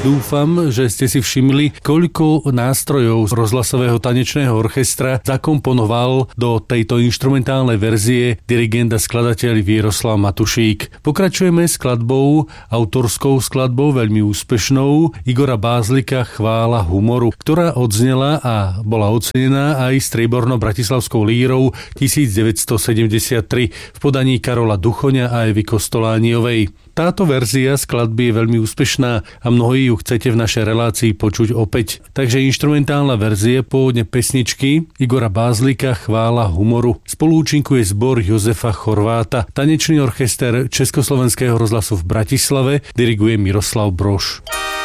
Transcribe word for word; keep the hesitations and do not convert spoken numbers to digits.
Dúfam, že ste si všimli, koľko nástrojov z rozhlasového tanečného orchestra zakomponoval do tejto inštrumentálnej verzie dirigent a skladateľ Víroslav Matušík. Pokračujeme skladbou, autorskou skladbou, veľmi úspešnou Igora Bázlika Chvála humoru, ktorá odznela a bola ocenená aj striebornou bratislavskou lírou devätnásťsedemdesiattri v podaní Karola Duchoňa a Evy Kostolániovej. Táto verzia skladby je veľmi úspešná a mnohí ju chcete v našej relácii počuť opäť. Takže inštrumentálna verzia pôvodne pesničky Igora Bázlika Chvála humoru. Spoluúčinkuje zbor Jozefa Chorváta. Tanečný orchester Československého rozhlasu v Bratislave diriguje Miroslav Brož.